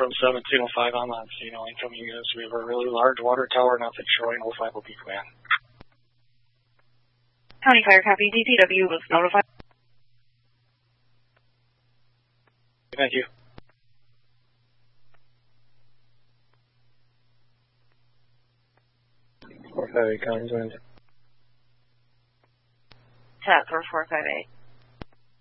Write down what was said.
from 1705 on Montesino. Incoming units, we have a really large water tower, nothing showing. 05 will be command. County Fire, copy. DPW was notified. Thank you. County wind. Tap for 458.